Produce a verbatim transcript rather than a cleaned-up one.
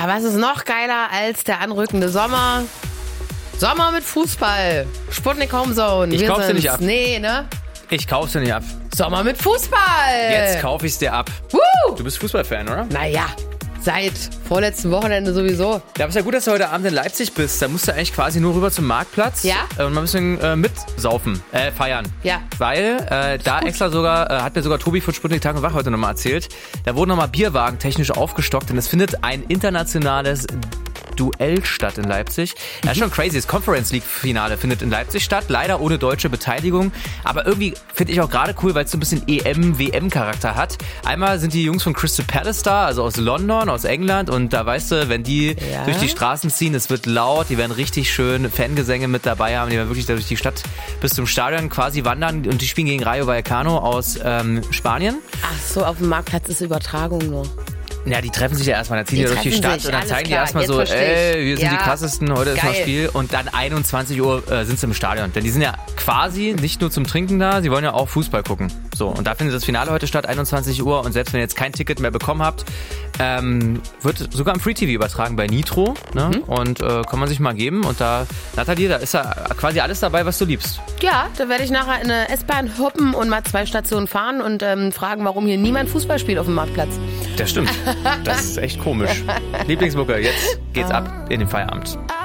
Ja, was ist noch geiler als der anrückende Sommer? Sommer mit Fußball. Sputnik Homezone. Ich Wir kauf's dir sind's. nicht ab. Nee, ne? Ich kauf's dir nicht ab. Sommer mit Fußball. Jetzt kauf ich's dir ab. Woo! Du bist Fußballfan, oder? Naja, seit vorletzten Wochenende sowieso. Ja, aber ist ja gut, dass du heute Abend in Leipzig bist. Da musst du eigentlich quasi nur rüber zum Marktplatz Ja. äh, und mal ein bisschen äh, mitsaufen, äh, feiern. Ja. Weil äh, da extra sogar, äh, hat mir sogar Tobi von Sputnik Tag und Wach heute nochmal erzählt, da wurden nochmal Bierwagen technisch aufgestockt, denn es findet ein internationales Duell statt in Leipzig. Ja, schon crazy. Das Conference League Finale findet in Leipzig statt. Leider ohne deutsche Beteiligung. Aber irgendwie finde ich auch gerade cool, weil es so ein bisschen E M, W M-Charakter hat. Einmal sind die Jungs von Crystal Palace da, also aus London, aus England. Und da weißt du, wenn die Ja. durch die Straßen ziehen, es wird laut, die werden richtig schön Fangesänge mit dabei haben. Die werden wirklich da durch die Stadt bis zum Stadion quasi wandern. Und die spielen gegen Rayo Vallecano aus ähm, Spanien. Ach so, auf dem Marktplatz ist Übertragung nur. Ja, die treffen sich ja erstmal, dann ziehen die, Die durch die treffen Stadt sich, und dann alles zeigen die klar, erstmal jetzt so, versteh ich. ey, wir sind Ja, die krassesten, heute ist noch geil. Spiel. Und dann einundzwanzig Uhr äh, sind sie im Stadion. Denn die sind ja quasi nicht nur zum Trinken da, sie wollen ja auch Fußball gucken. So, und da findet das Finale heute statt, einundzwanzig Uhr. Und selbst wenn ihr jetzt kein Ticket mehr bekommen habt, ähm, wird sogar im Free T V übertragen bei Nitro. Ne? Mhm. Und äh, kann man sich mal geben. Und da, Nathalie, da ist ja quasi alles dabei, was du liebst. Ja, da werde ich nachher in eine S-Bahn hoppen und mal zwei Stationen fahren und ähm, fragen, warum hier niemand Fußball spielt auf dem Marktplatz. Das stimmt. Das ist echt komisch. Lieblingsmucke, jetzt geht's ab in den Feierabend.